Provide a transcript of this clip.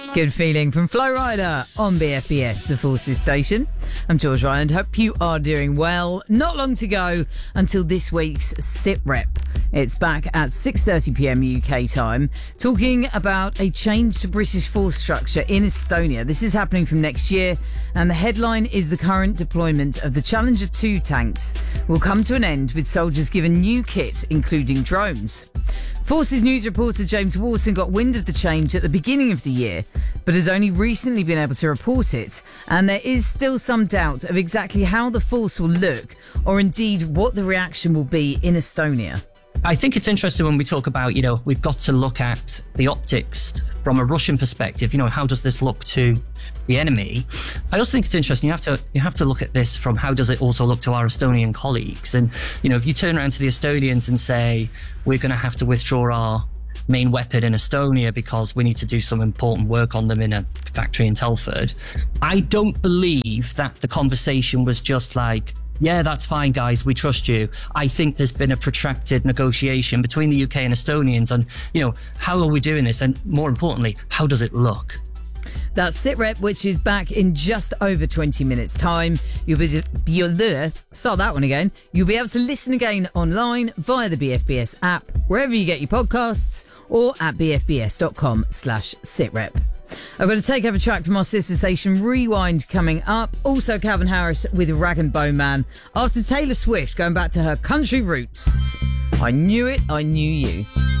Good feeling from Flo Rida on BFBS, the Forces station. I'm George Ryan and hope you are doing well. Not long to go until this week's SITREP. It's back at 6:30pm UK time, talking about a change to British force structure in Estonia. This is happening from next year, and the headline is the current deployment of the Challenger 2 tanks will come to an end with soldiers given new kit, including drones. Forces News reporter James Warson got wind of the change at the beginning of the year, but has only recently been able to report it, and there is still some doubt of exactly how the force will look, or indeed what the reaction will be in Estonia. I think it's interesting when we talk about, we've got to look at the optics from a Russian perspective. How does this look to the enemy? I also think it's interesting. You have to look at this from how does it also look to our Estonian colleagues? And, if you turn around to the Estonians and say, we're going to have to withdraw our main weapon in Estonia because we need to do some important work on them in a factory in Telford. I don't believe that the conversation was just like, yeah, that's fine, guys, we trust you. I think there's been a protracted negotiation between the UK and Estonians on, how are we doing this? And more importantly, how does it look? That's SITREP, which is back in just over 20 minutes' time. You'll be able to listen again online via the BFBS app, wherever you get your podcasts, or at bfbs.com/SITREP. I've got to take over track from our sister station Rewind coming up. Also Calvin Harris with Rag and Bone Man. After Taylor Swift going back to her country roots. I knew it, I knew you.